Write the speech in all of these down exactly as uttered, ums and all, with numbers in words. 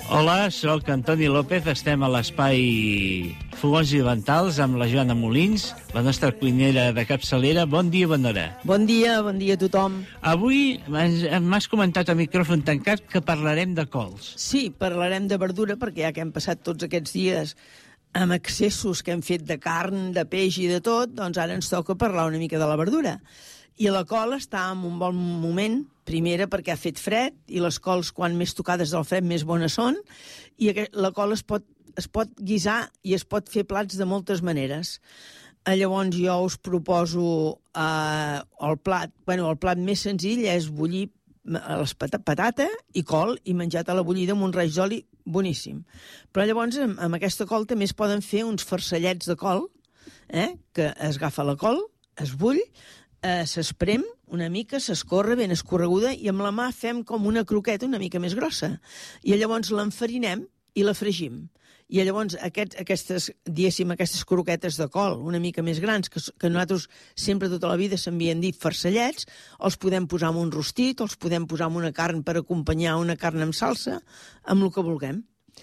Hola, sóc Antoni López, estem a l'espai Fogons i Ventals amb la Joana Molins, la nostra cuinera de capçalera. Bon dia, bona hora. Bon dia, bon dia a tothom. Avui m'has comentat a micròfon tancat que parlarem de cols. Sí, parlarem de verdura perquè ja que hem passat tots aquests dies amb excessos que hem fet de carn, de peix i de tot, doncs ara ens toca parlar una mica de la verdura. I la col està en un bon moment, primera perquè ha fet fred, i les cols, quan més tocades del fred, més bones són, i la col es pot, es pot guisar i es pot fer plats de moltes maneres. Llavors jo us proposo eh, el plat, bueno, el plat més senzill és bullir les pat patata i col i menjat a la bullida amb un raig d'oli boníssim. Però llavors amb, amb aquesta col també es poden fer uns farcellets de col, eh, que es agafa la col, es bull, Eh, s'esprem una mica, s'escorre ben escorreguda i amb la mà fem com una croqueta una mica més grossa. I llavors l'enfarinem i la fregim. I llavors aquest, aquestes, diguéssim, aquestes croquetes de col una mica més grans, que, que nosaltres sempre tota la vida s'havien dit farcellets, els podem posar en un rostit, els podem posar en una carn per acompanyar una carn amb salsa, amb el que vulguem.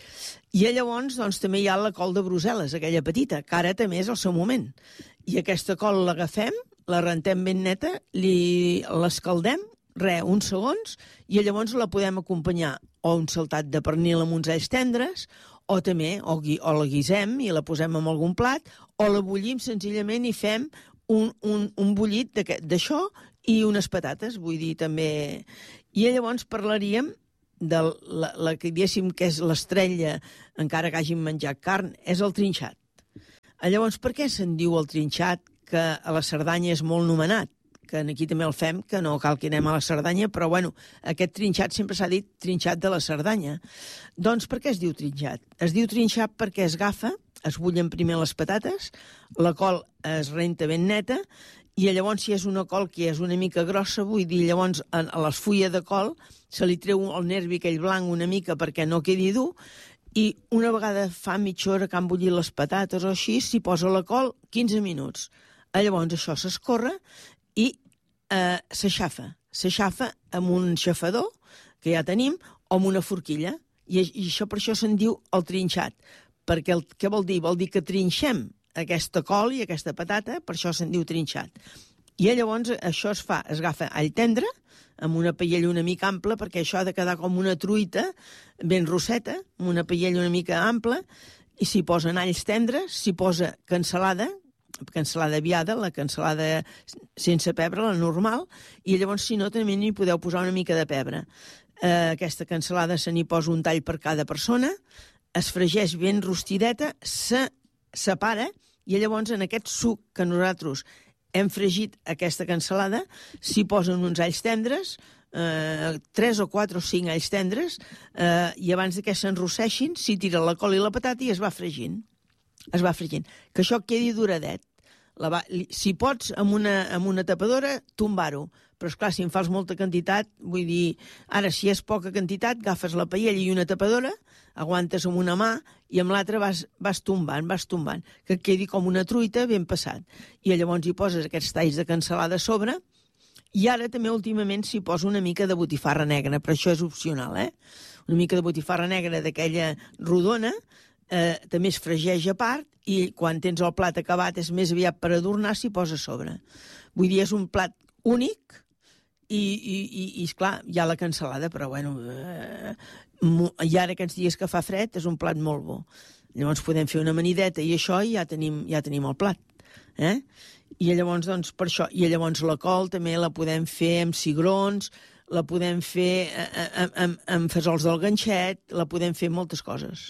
I llavors doncs, també hi ha la col de Brussel·les, aquella petita, que ara també és el seu moment. I aquesta col l'agafem, la rentem ben neta, l'escaldem, re, uns segons, i llavors la podem acompanyar o un saltat de pernil amb uns alls tendres, o també, o, o la guisem i la posem en algun plat, o la bullim senzillament i fem un, un, un bullit d'això i unes patates, vull dir, també... I llavors parlaríem de la, la que diguéssim que és l'estrella, encara que hagin menjat carn, és el trinxat. Llavors, per què se'n diu el trinxat, que a la Cerdanya és molt nomenat, que aquí també el fem, que no cal que anem a la Cerdanya, però bueno, aquest trinxat sempre s'ha dit trinxat de la Cerdanya. Doncs per què es diu trinxat? Es diu trinxat perquè es agafa, es bullen primer les patates, la col es renta ben neta, i llavors si és una col que és una mica grossa, vull dir, llavors a les fulles de col se li treu el nervi aquell blanc una mica perquè no quedi dur, i una vegada fa mitja hora que han bullit les patates o així, s'hi posa la col quinze minuts. Llavors això s'escorre i eh, s'aixafa. S'aixafa amb un xafador, que ja tenim, o amb una forquilla. I, i això per això se'n diu el trinxat. Perquè el, què vol dir? Vol dir que trinxem aquesta col i aquesta patata, per això se'n diu trinxat. I llavors això es fa, es agafa all tendre, amb una paella una mica ampla, perquè això ha de quedar com una truita ben rosseta, amb una paella una mica ampla, i s'hi posen alls tendres, s'hi posa cansalada, cansalada aviada, la cansalada sense pebre, la normal, i llavors, si no, també n'hi podeu posar una mica de pebre. Eh, aquesta cansalada se n'hi posa un tall per cada persona, es fregeix ben rostideta, se separa, i llavors en aquest suc que nosaltres hem fregit aquesta cansalada, s'hi posen uns alls tendres, eh, tres o quatre o cinc alls tendres, eh, i abans que s'enrosseixin, s'hi tira la col i la patata i es va fregint. Es va fregint. Que això quedi duradet. La va, si pots, amb una, amb una tapadora, tombar-ho. Però, esclar, si en fas molta quantitat, vull dir, ara, si és poca quantitat, agafes la paella i una tapadora, aguantes amb una mà i amb l'altra vas, vas tombant, vas tombant, que quedi com una truita ben passat. I llavors hi poses aquests talls de cansalada a sobre, i ara també últimament s'hi posa una mica de botifarra negra, però això és opcional, eh? Una mica de botifarra negra d'aquella rodona, eh, també es fregeix a part, i quan tens el plat acabat és més aviat per adornar, s'hi posa a sobre. Vull dir, és un plat únic, i, i, i, i esclar, hi ha la cansalada, però bueno, eh, i ara aquests dies que fa fred és un plat molt bo. Llavors podem fer una amanideta i això i ja tenim, ja tenim el plat. Eh? I llavors, doncs, per això, i llavors la col també la podem fer amb cigrons, la podem fer amb, amb, amb fesols del ganxet, la podem fer moltes coses.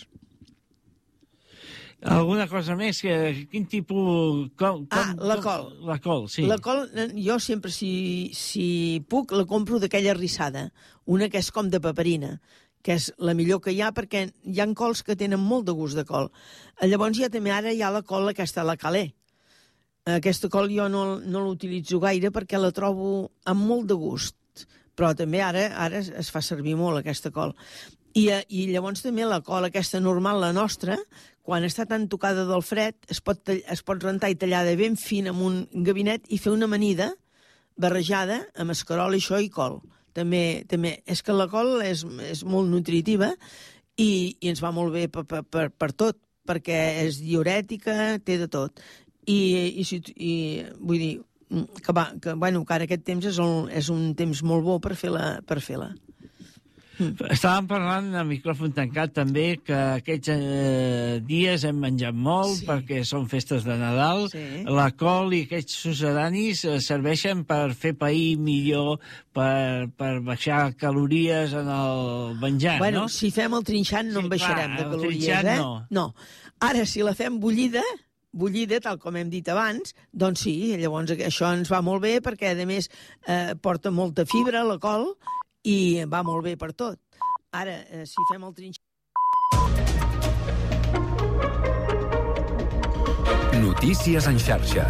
Alguna cosa més? Quin tipus... Com, com, ah, la col. La col, sí. La col, jo sempre, si, si puc, la compro d'aquella rissada. Una que és com de paperina, que és la millor que hi ha, perquè hi ha cols que tenen molt de gust de col. Llavors ja també ara hi ha la col aquesta, la calé. Aquesta col jo no, no l'utilitzo gaire perquè la trobo amb molt de gust. Però també ara, ara es fa servir molt aquesta col. I, I llavors també la col aquesta normal, la nostra, quan està tan tocada del fred, es pot, es pot rentar i tallar de ben fin amb un gabinet i fer una amanida barrejada amb escarol, això i col. També, també és que la col és, és molt nutritiva i, i ens va molt bé per, per, per, per tot, perquè és diurètica, té de tot. I, i, i vull dir que, va, que, bueno, que ara aquest temps és un, és un temps molt bo per fer-la. Per fer-la. Mm. Estàvem parlant a micròfon tancat també que aquests eh, dies hem menjat molt, sí, perquè són festes de Nadal. Sí. La col i aquests succedanis eh, serveixen per fer pair millor, per, per baixar calories en el menjar, bueno, no? Si fem el trinxant no sí, en baixarem, clar, de calories, eh? No. no. Ara, si la fem bullida, bullida, tal com hem dit abans, doncs sí, llavors això ens va molt bé perquè, a més, eh, porta molta fibra, la col, i va molt bé per tot. Ara, eh, si fem el trinxat... Notícies en xarxa.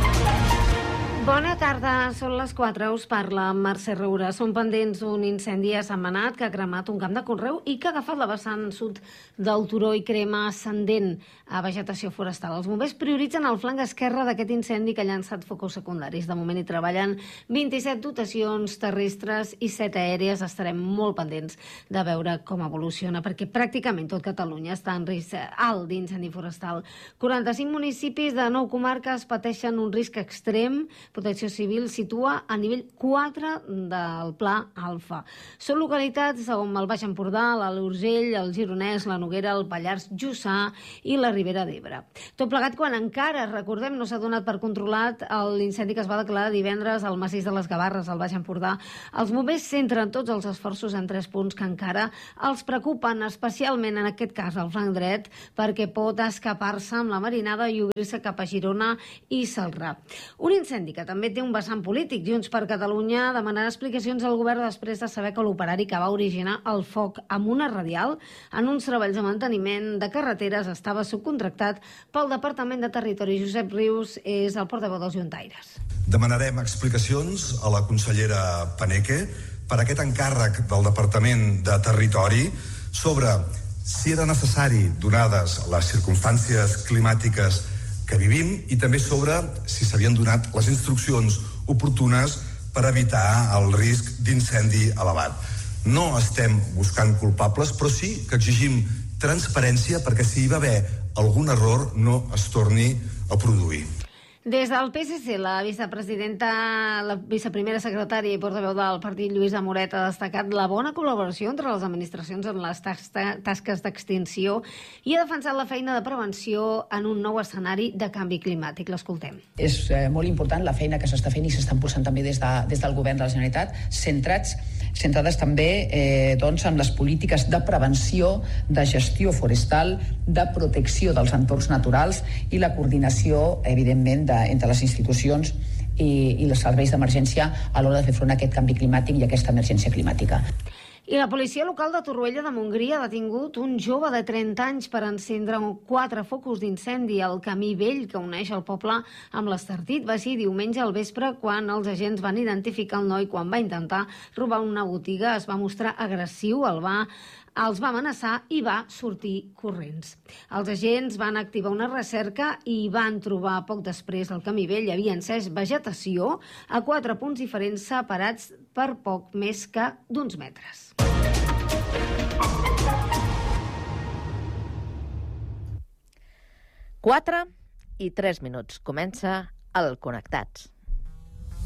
Bona tarda, són les quatre, us parla Mercè Roura. Són pendents un incendi a Sant Manat que ha cremat un camp de conreu i que ha agafat la vessant sud del turó i crema ascendent a vegetació forestal. Els bombers prioritzen el flanc esquerre d'aquest incendi que ha llançat focus secundaris. De moment hi treballen vint-i-set dotacions terrestres i set aèries. Estarem molt pendents de veure com evoluciona, perquè pràcticament tot Catalunya està en risc alt d'incendi forestal. quaranta-cinc municipis de nou comarques pateixen un risc extrem. Protecció Civil situa a nivell quatre del Pla Alfa. Són localitats com el Baix Empordà, l'Alt Urgell, el Gironès, la Noguera, el Pallars Jussà i la Ribera d'Ebre. Tot plegat quan encara, recordem, no s'ha donat per controlat l'incendi que es va declarar divendres al massís de les Gavarres, al Baix Empordà. Els bombers centren tots els esforços en tres punts que encara els preocupen, especialment en aquest cas el flanc dret, perquè pot escapar-se amb la marinada i obrir-se cap a Girona i Celrà. Un incendi que també té un vessant polític. Junts per Catalunya demanarà explicacions al govern després de saber que l'operari que va originar el foc amb una radial en uns treballs de manteniment de carreteres estava subcontractat pel Departament de Territori. Josep Rius és el portaveu dels juntaires. Demanarem explicacions a la consellera Paneque per aquest encàrrec del Departament de Territori sobre si era necessari, donades les circumstàncies climàtiques que vivim, i també sobre si s'havien donat les instruccions oportunes per evitar el risc d'incendi elevat. No estem buscant culpables, però sí que exigim transparència perquè si hi va haver algun error no es torni a produir. Des del P S C, la vicepresidenta, la viceprimera secretària i portaveu del partit, Lluïsa Moret, ha destacat la bona col·laboració entre les administracions en les tasques d'extinció i ha defensat la feina de prevenció en un nou escenari de canvi climàtic. L'escoltem. És eh, molt important la feina que s'està fent i s'està impulsant també des, de, des del govern de la Generalitat, centrats centrades també eh, doncs, en les polítiques de prevenció, de gestió forestal, de protecció dels entorns naturals i la coordinació, evidentment, de, entre les institucions i, i els serveis d'emergència a l'hora de fer front a aquest canvi climàtic i a aquesta emergència climàtica. I la policia local de Torroella de Montgrí ha detingut un jove de trenta anys per encendre quatre focus d'incendi al camí vell que uneix el poble amb l'Estartit. Va ser diumenge al vespre quan els agents van identificar el noi quan va intentar robar una botiga. Es va mostrar agressiu, el va els va amenaçar i va sortir corrents. Els agents van activar una recerca i van trobar poc després al camí vell. Hi havia encès vegetació a quatre punts diferents separats per poc més que d'uns metres. quatre i tres minuts. Comença el Connectats.